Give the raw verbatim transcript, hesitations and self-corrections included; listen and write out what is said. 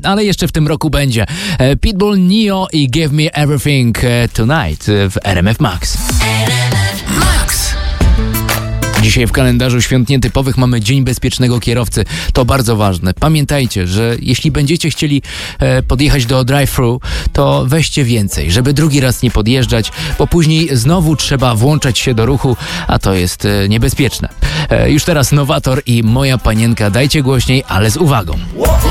ale jeszcze w tym roku będzie. Pitbull, Neo i Give Me Everything Tonight w R M F Max. Max. Dzisiaj w kalendarzu świąt nietypowych mamy Dzień Bezpiecznego Kierowcy. To bardzo ważne. Pamiętajcie, że jeśli będziecie chcieli e, podjechać do drive-thru, to weźcie więcej, żeby drugi raz nie podjeżdżać, bo później znowu trzeba włączać się do ruchu, a to jest e, niebezpieczne. E, już teraz Nowator i Moja Panienka. Dajcie głośniej, ale z uwagą.